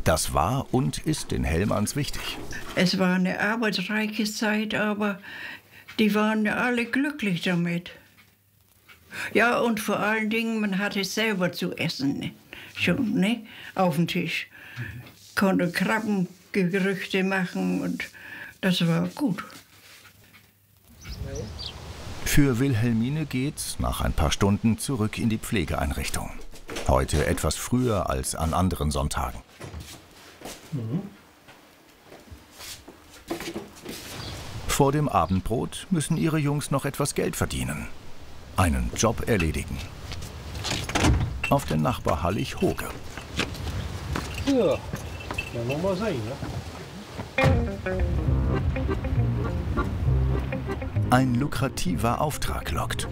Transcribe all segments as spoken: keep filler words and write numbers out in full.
Das war und ist den Hellmanns wichtig. Es war eine arbeitsreiche Zeit, aber die waren alle glücklich damit. Ja, und vor allen Dingen, man hatte selber zu essen, ne? Schon, ne? Auf dem Tisch. Konnte Krabbengerüchte machen und das war gut. Für Wilhelmine geht's nach ein paar Stunden zurück in die Pflegeeinrichtung. Heute etwas früher als an anderen Sonntagen. Mhm. Vor dem Abendbrot müssen ihre Jungs noch etwas Geld verdienen. Einen Job erledigen. Auf den Nachbar Hallig Hoge. Ja, kann man mal sein, ne? Ein lukrativer Auftrag lockt.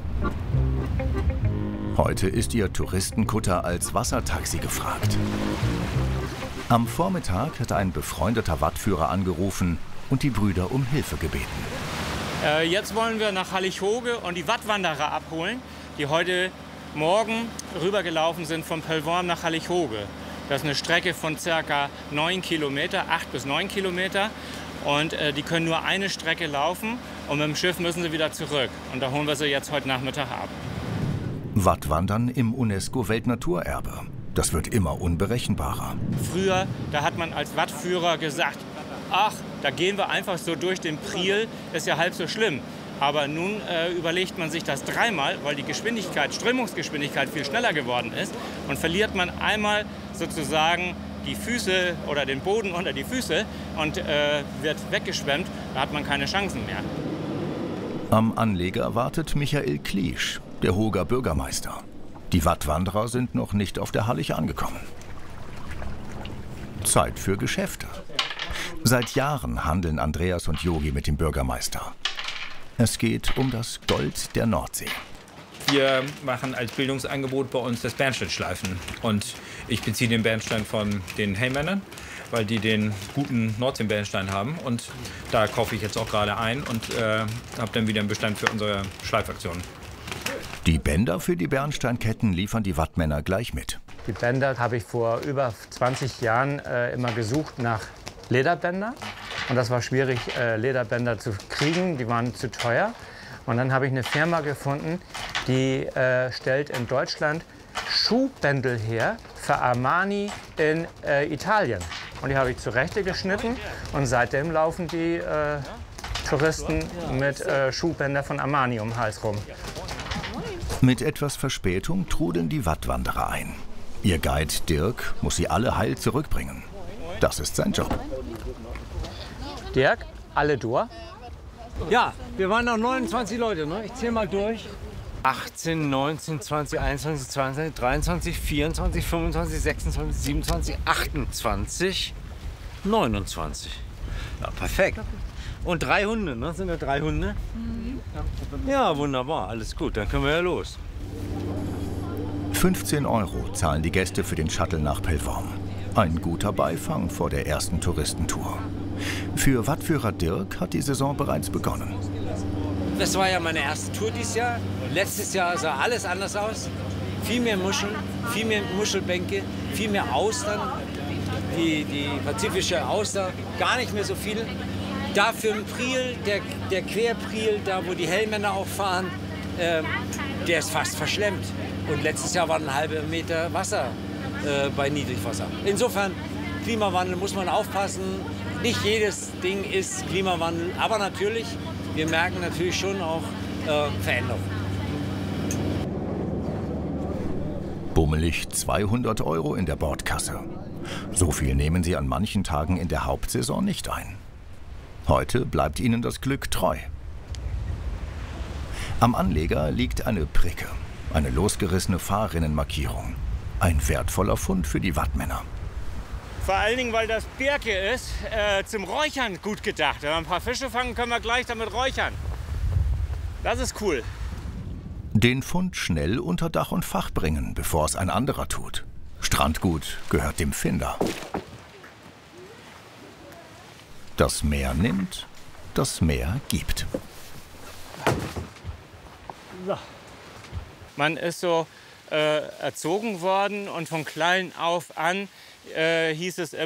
Heute ist ihr Touristenkutter als Wassertaxi gefragt. Am Vormittag hat ein befreundeter Wattführer angerufen und die Brüder um Hilfe gebeten. Äh, jetzt wollen wir nach Hallig Hoge und die Wattwanderer abholen, die heute Morgen rübergelaufen sind von Pellworm nach Hallig Hoge. Das ist eine Strecke von ca. neun Kilometer, acht bis neun Kilometer. Und äh, die können nur eine Strecke laufen und mit dem Schiff müssen sie wieder zurück. Und da holen wir sie jetzt heute Nachmittag ab. Wattwandern im UNESCO-Weltnaturerbe. Das wird immer unberechenbarer. Früher, da hat man als Wattführer gesagt, ach, da gehen wir einfach so durch den Priel, ist ja halb so schlimm. Aber nun äh, überlegt man sich das dreimal, weil die Geschwindigkeit, Strömungsgeschwindigkeit viel schneller geworden ist. Und verliert man einmal sozusagen die Füße oder den Boden unter die Füße und äh, wird weggeschwemmt, da hat man keine Chancen mehr. Am Anleger wartet Michael Kliesch, der Hoger Bürgermeister. Die Wattwanderer sind noch nicht auf der Hallig angekommen. Zeit für Geschäfte. Seit Jahren handeln Andreas und Yogi mit dem Bürgermeister. Es geht um das Gold der Nordsee. Wir machen als Bildungsangebot bei uns das Bernsteinschleifen. Und ich beziehe den Bernstein von den Hellmännern, weil die den guten Nordsee-Bernstein haben. Und da kaufe ich jetzt auch gerade ein und äh, habe dann wieder einen Bestand für unsere Schleifaktion. Die Bänder für die Bernsteinketten liefern die Wattmänner gleich mit. Die Bänder habe ich vor über zwanzig Jahren äh, immer gesucht nach Lederbänder. Und das war schwierig, äh, Lederbänder zu kriegen, die waren zu teuer. Und dann habe ich eine Firma gefunden, die äh, stellt in Deutschland Schuhbändel her für Armani in äh, Italien. Und die habe ich zurechte geschnitten und seitdem laufen die äh, Touristen mit äh, Schuhbänder von Armani um den Hals rum. Mit etwas Verspätung trudeln die Wattwanderer ein. Ihr Guide Dirk muss sie alle heil zurückbringen. Das ist sein Job. Dirk, alle durch? Ja, wir waren noch neunundzwanzig Leute, ne? Ich zähle mal durch. achtzehn, neunzehn, zwanzig, einundzwanzig, zweiundzwanzig, dreiundzwanzig, vierundzwanzig, fünfundzwanzig, sechsundzwanzig, siebenundzwanzig, achtundzwanzig, neunundzwanzig. Ja, perfekt. Und drei Hunde, ne? Sind da drei Hunde? Mhm. Ja, wunderbar, alles gut, dann können wir ja los. fünfzehn Euro zahlen die Gäste für den Shuttle nach Pellworm. Ein guter Beifang vor der ersten Touristentour. Für Wattführer Dirk hat die Saison bereits begonnen. Das war ja meine erste Tour dieses Jahr. Letztes Jahr sah alles anders aus. Viel mehr Muscheln, viel mehr Muschelbänke, viel mehr Austern. Die, die pazifische Auster, gar nicht mehr so viel. Dafür ein Priel, der, der Querpriel, da wo die Hellmänner auch fahren, äh, der ist fast verschlemmt. Und letztes Jahr war ein halber Meter Wasser äh, bei Niedrigwasser. Insofern, Klimawandel muss man aufpassen. Nicht jedes Ding ist Klimawandel, aber natürlich, wir merken natürlich schon auch äh, Veränderungen. Bummelig zweihundert Euro in der Bordkasse. So viel nehmen sie an manchen Tagen in der Hauptsaison nicht ein. Heute bleibt ihnen das Glück treu. Am Anleger liegt eine Pricke, eine losgerissene Fahrrinnenmarkierung. Ein wertvoller Fund für die Wattmänner. Vor allen Dingen, weil das Birke ist, äh, zum Räuchern gut gedacht. Wenn wir ein paar Fische fangen, können wir gleich damit räuchern. Das ist cool. Den Fund schnell unter Dach und Fach bringen, bevor es ein anderer tut. Strandgut gehört dem Finder. Das Meer nimmt, das Meer gibt. Man ist so äh, erzogen worden und von klein auf an äh, hieß es